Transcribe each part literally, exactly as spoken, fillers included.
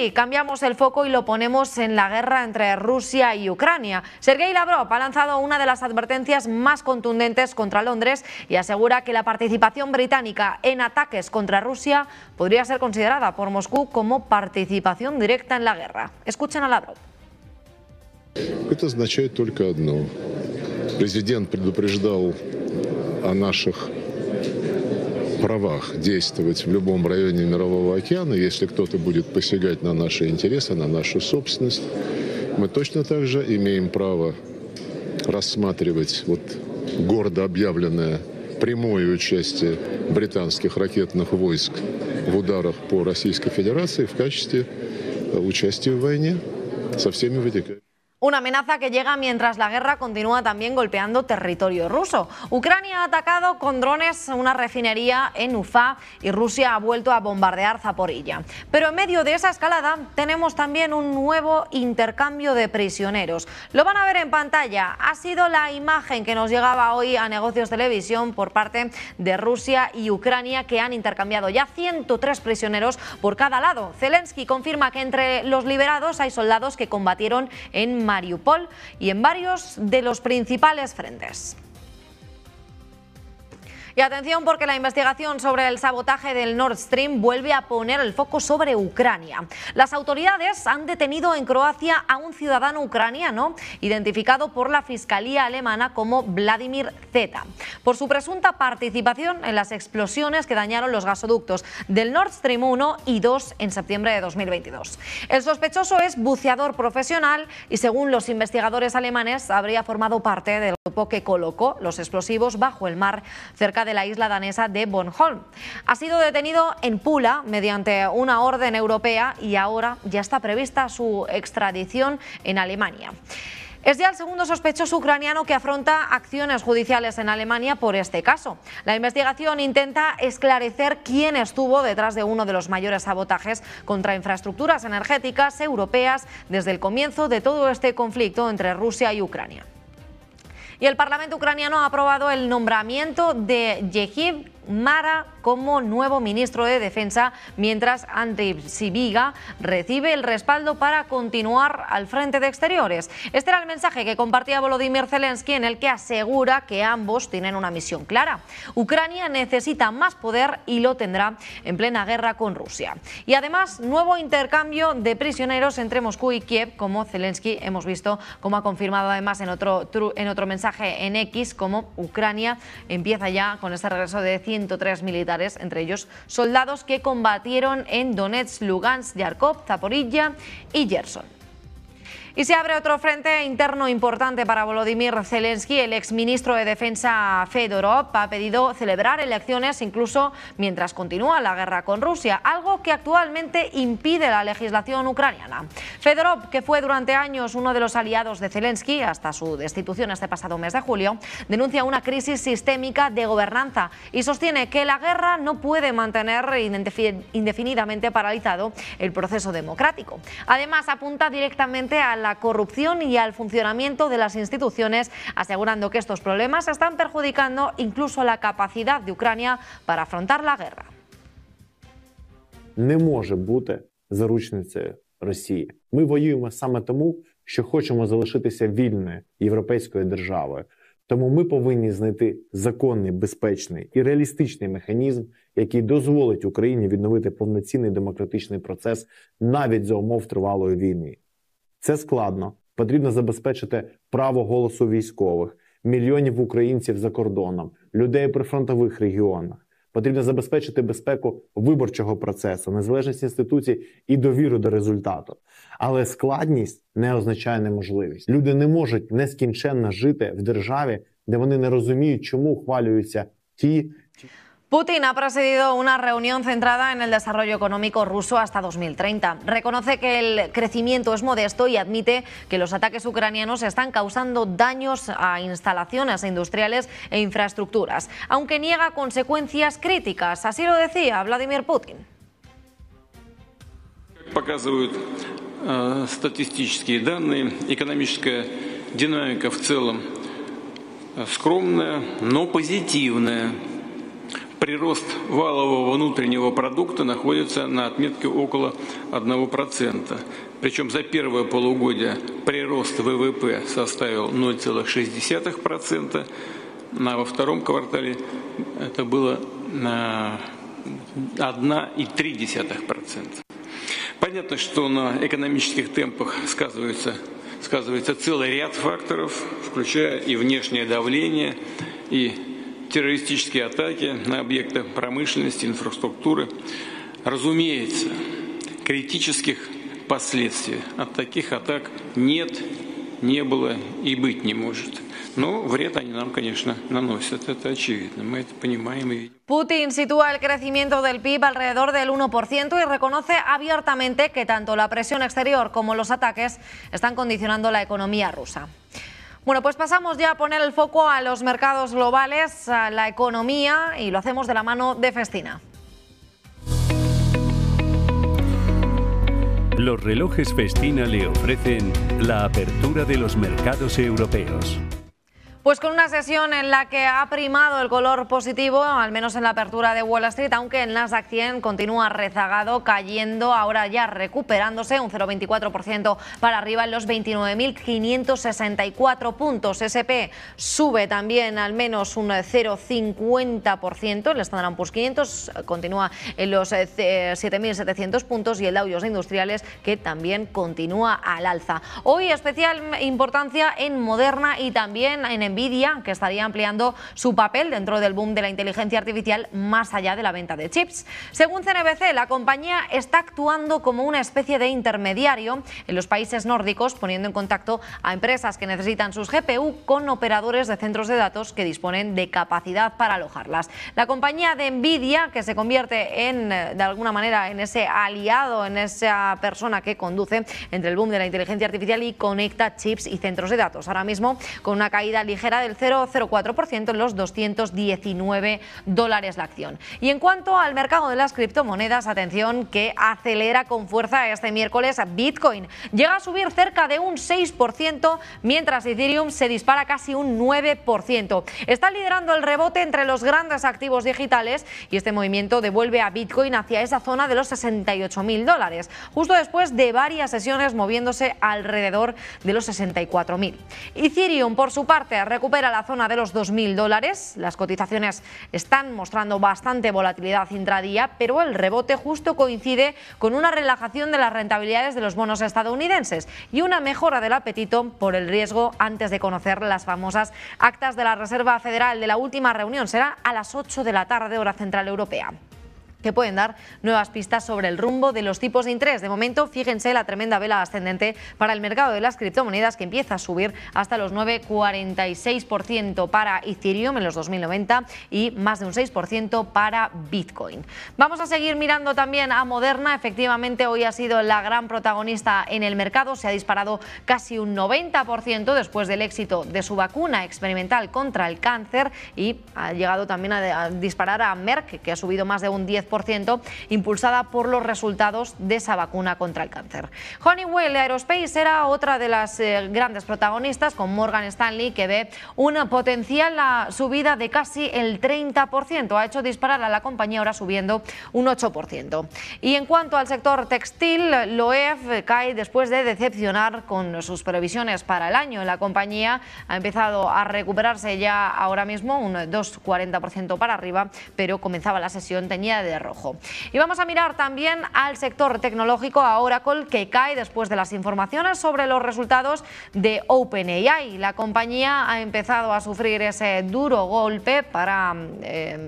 sí, cambiamos el foco y lo ponemos en la guerra entre Rusia y Ucrania. Sergei Lavrov ha lanzado una de las advertencias más contundentes contra Londres y asegura que la participación británica en ataques contra Rusia podría ser considerada por Moscú como participación directa en la guerra. Escuchen a Lavrov. Это означает только одно. Президент предупреждал о наших правах действовать в любом районе Мирового океана, если кто-то будет посягать на наши интересы, на нашу собственность. Мы точно так же имеем право рассматривать вот гордо объявленное прямое участие британских ракетных войск в ударах по Российской Федерации в качестве участия в войне со всеми вытекающими. Una amenaza que llega mientras la guerra continúa también golpeando territorio ruso. Ucrania ha atacado con drones una refinería en Ufa y Rusia ha vuelto a bombardear Zaporilla. Pero en medio de esa escalada tenemos también un nuevo intercambio de prisioneros. Lo van a ver en pantalla. Ha sido la imagen que nos llegaba hoy a Negocios Televisión por parte de Rusia y Ucrania, que han intercambiado ya ciento tres prisioneros por cada lado. Zelensky confirma que entre los liberados hay soldados que combatieron en Mariupol y en varios de los principales frentes. Y atención, porque la investigación sobre el sabotaje del Nord Stream vuelve a poner el foco sobre Ucrania. Las autoridades han detenido en Croacia a un ciudadano ucraniano identificado por la Fiscalía alemana como Vladimir Z, por su presunta participación en las explosiones que dañaron los gasoductos del Nord Stream uno y dos en septiembre de dos mil veintidós. El sospechoso es buceador profesional y, según los investigadores alemanes, habría formado parte del grupo que colocó los explosivos bajo el mar cerca de la isla danesa de Bornholm. Ha sido detenido en Pula mediante una orden europea y ahora ya está prevista su extradición en Alemania. Es ya el segundo sospechoso ucraniano que afronta acciones judiciales en Alemania por este caso. La investigación intenta esclarecer quién estuvo detrás de uno de los mayores sabotajes contra infraestructuras energéticas europeas desde el comienzo de todo este conflicto entre Rusia y Ucrania. Y el Parlamento ucraniano ha aprobado el nombramiento de Yehiv Mara como nuevo ministro de Defensa, mientras Andriy Sybiga recibe el respaldo para continuar al frente de exteriores. Este era el mensaje que compartía Volodymyr Zelensky, en el que asegura que ambos tienen una misión clara. Ucrania necesita más poder y lo tendrá en plena guerra con Rusia. Y además, nuevo intercambio de prisioneros entre Moscú y Kiev, como Zelensky hemos visto, como ha confirmado además en otro, en otro mensaje en X, como Ucrania empieza ya con este regreso de ciento tres militares, entre ellos soldados que combatieron en Donetsk, Lugansk, Yarkov, Zaporilla y Gerson. Y se abre otro frente interno importante para Volodymyr Zelensky. El exministro de Defensa Fedorov ha pedido celebrar elecciones incluso mientras continúa la guerra con Rusia, algo que actualmente impide la legislación ucraniana. Fedorov, que fue durante años uno de los aliados de Zelensky hasta su destitución este pasado mes de julio, denuncia una crisis sistémica de gobernanza y sostiene que la guerra no puede mantener indefinidamente paralizado el proceso democrático. Además, apunta directamente a la corrupción y al funcionamiento de las instituciones, asegurando que estos problemas están perjudicando incluso la capacidad de Ucrania para afrontar la guerra. Не може бути заручницею Росії. Ми воюємо саме тому, що хочемо залишитися вільною європейською державою. Тому ми повинні знайти законний, безпечний і реалістичний механізм, який дозволить Україні відновити повноцінний демократичний процес навіть за умов тривалої війни. Це складно. Потрібно забезпечити право голосу військових, мільйонів українців за кордоном, людей при фронтових регіонах. Потрібно забезпечити безпеку виборчого процесу, незалежність інституцій і довіру до результату. Але складність не означає неможливість. Люди не можуть нескінченно жити в державі, де вони не розуміють, чому ухвалюються ті... Putin ha presidido una reunión centrada en el desarrollo económico ruso hasta dos mil treinta. Reconoce que el crecimiento es modesto y admite que los ataques ucranianos están causando daños a instalaciones industriales e infraestructuras, aunque niega consecuencias críticas. Así lo decía Vladimir Putin. Показывают э, статистические данные, экономическая динамика в целом скромная, но позитивная. прирост валового внутреннего продукта находится на отметке около одного процента. Причем за первое полугодие прирост вэ вэ пэ составил ноль целых шесть десятых процента, а во втором квартале это было на одна целая три десятых процента. Понятно, что на экономических темпах сказывается, сказывается целый ряд факторов, включая и внешнее давление, и террористические атаки на объекты промышленности, инфраструктуры. Разумеется, критических последствий от таких атак нет, не было и быть не может. Но вред они нам, конечно, наносят, это очевидно, мы это понимаем и видим. Putin sitúa el crecimiento del P I B alrededor del uno por ciento y reconoce abiertamente que tanto la presión exterior como los ataques están condicionando la economía rusa. Bueno, pues pasamos ya a poner el foco a los mercados globales, a la economía, y lo hacemos de la mano de Festina. Los relojes Festina le ofrecen la apertura de los mercados europeos. Pues con una sesión en la que ha primado el color positivo, al menos en la apertura de Wall Street, aunque el Nasdaq cien continúa rezagado, cayendo, ahora ya recuperándose un cero coma veinticuatro por ciento para arriba en los veintinueve mil quinientos sesenta y cuatro puntos. ese and pe sube también al menos un cero coma cincuenta por ciento, el Standard and Poor's quinientos continúa en los siete mil setecientos puntos y el Dow Jones Industriales, que también continúa al alza. Hoy especial importancia en Moderna y también en Nvidia, que estaría ampliando su papel dentro del boom de la inteligencia artificial más allá de la venta de chips. Según C N B C, la compañía está actuando como una especie de intermediario en los países nórdicos, poniendo en contacto a empresas que necesitan sus G P U con operadores de centros de datos que disponen de capacidad para alojarlas. La compañía de Nvidia, que se convierte en, de alguna manera, en ese aliado, en esa persona que conduce entre el boom de la inteligencia artificial y conecta chips y centros de datos. Ahora mismo con una caída ligera del cero coma cero cuatro por ciento en los doscientos diecinueve dólares la acción. Y en cuanto al mercado de las criptomonedas, atención que acelera con fuerza este miércoles Bitcoin. Llega a subir cerca de un seis por ciento, mientras Ethereum se dispara casi un nueve por ciento. Está liderando el rebote entre los grandes activos digitales y este movimiento devuelve a Bitcoin hacia esa zona de los sesenta y ocho mil dólares, justo después de varias sesiones moviéndose alrededor de los sesenta y cuatro mil. Ethereum, por su parte, recupera la zona de los dos mil dólares. Las cotizaciones están mostrando bastante volatilidad intradía, pero el rebote justo coincide con una relajación de las rentabilidades de los bonos estadounidenses y una mejora del apetito por el riesgo antes de conocer las famosas actas de la Reserva Federal de la última reunión. Será a las ocho de la tarde, hora central europea, que pueden dar nuevas pistas sobre el rumbo de los tipos de interés. De momento, fíjense la tremenda vela ascendente para el mercado de las criptomonedas, que empieza a subir hasta los nueve coma cuarenta y seis por ciento para Ethereum en los dos mil noventa y más de un seis por ciento para Bitcoin. Vamos a seguir mirando también a Moderna. Efectivamente, hoy ha sido la gran protagonista en el mercado. Se ha disparado casi un noventa por ciento después del éxito de su vacuna experimental contra el cáncer y ha llegado también a disparar a Merck, que ha subido más de un diez por ciento, impulsada por los resultados de esa vacuna contra el cáncer. Honeywell Aerospace era otra de las eh, grandes protagonistas, con Morgan Stanley, que ve una potencial la subida de casi el treinta por ciento. Ha hecho disparar a la compañía, ahora subiendo un ocho por ciento. Y en cuanto al sector textil, Loewe cae después de decepcionar con sus previsiones para el año. La compañía ha empezado a recuperarse ya ahora mismo, un dos coma cuarenta por ciento para arriba, pero comenzaba la sesión teñida de rojo. Y vamos a mirar también al sector tecnológico, a Oracle, que cae después de las informaciones sobre los resultados de OpenAI. La compañía ha empezado a sufrir ese duro golpe para eh,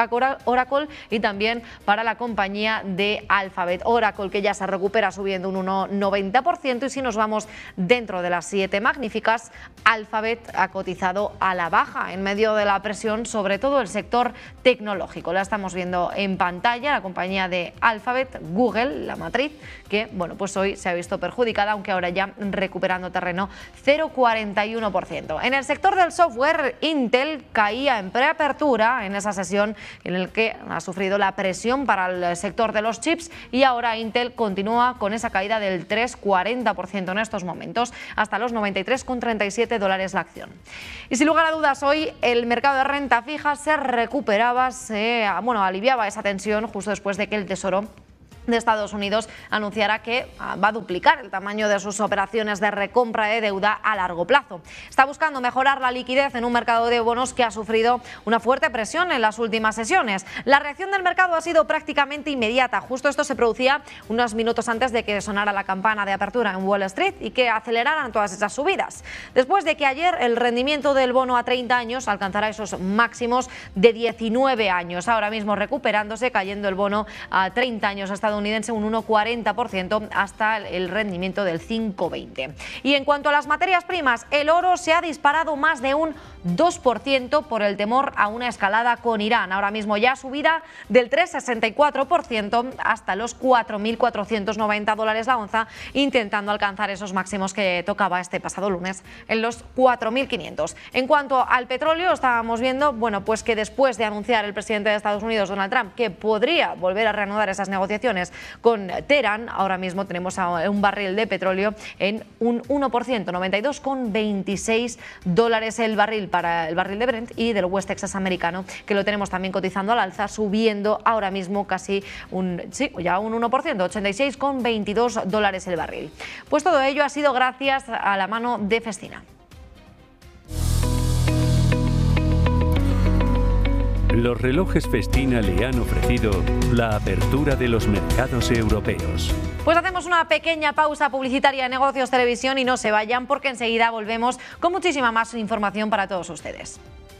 Oracle y también para la compañía de Alphabet. Oracle, que ya se recupera subiendo un uno coma noventa por ciento, y si nos vamos dentro de las siete magníficas, Alphabet ha cotizado a la baja en medio de la presión sobre todo el sector tecnológico. La estamos viendo en pantalla pantalla, la compañía de Alphabet, Google, la matriz, que bueno, pues hoy se ha visto perjudicada, aunque ahora ya recuperando terreno, cero coma cuarenta y uno por ciento. En el sector del software, Intel caía en preapertura en esa sesión en la que ha sufrido la presión para el sector de los chips, y ahora Intel continúa con esa caída del tres coma cuarenta por ciento en estos momentos, hasta los noventa y tres coma treinta y siete dólares la acción. Y sin lugar a dudas, hoy el mercado de renta fija se recuperaba, se bueno, aliviaba esa tensión justo después de que el Tesoro de Estados Unidos anunciará que va a duplicar el tamaño de sus operaciones de recompra de deuda a largo plazo. Está buscando mejorar la liquidez en un mercado de bonos que ha sufrido una fuerte presión en las últimas sesiones. La reacción del mercado ha sido prácticamente inmediata. Justo esto se producía unos minutos antes de que sonara la campana de apertura en Wall Street y que aceleraran todas esas subidas. Después de que ayer el rendimiento del bono a treinta años alcanzara esos máximos de diecinueve años. Ahora mismo recuperándose, cayendo el bono a treinta años hasta estadounidense un uno coma cuarenta por ciento hasta el rendimiento del cinco coma veinte. Y en cuanto a las materias primas, el oro se ha disparado más de un dos por ciento por el temor a una escalada con Irán. Ahora mismo ya subida del tres coma sesenta y cuatro por ciento hasta los cuatro mil cuatrocientos noventa dólares la onza, intentando alcanzar esos máximos que tocaba este pasado lunes en los cuatro mil quinientos. En cuanto al petróleo, estábamos viendo, bueno, pues que después de anunciar el presidente de Estados Unidos, Donald Trump, que podría volver a reanudar esas negociaciones con Teherán, ahora mismo tenemos a un barril de petróleo en un uno por ciento, noventa y dos coma veintiséis dólares el barril para el barril de Brent, y del West Texas americano, que lo tenemos también cotizando al alza, subiendo ahora mismo casi un, sí, ya un uno por ciento, ochenta y seis coma veintidós dólares el barril. Pues todo ello ha sido gracias a la mano de Festina. Los relojes Festina le han ofrecido la apertura de los mercados europeos. Pues hacemos una pequeña pausa publicitaria en Negocios Televisión y no se vayan, porque enseguida volvemos con muchísima más información para todos ustedes.